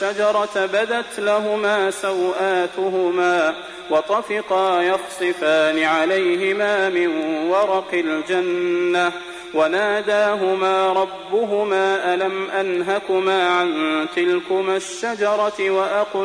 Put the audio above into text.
الشجرة بدت لهما سوآتهما وطفقا يخصفان عليهما من ورق الجنة وناداهما ربهما ألم أنهكما عن تلكما الشجرة وأقل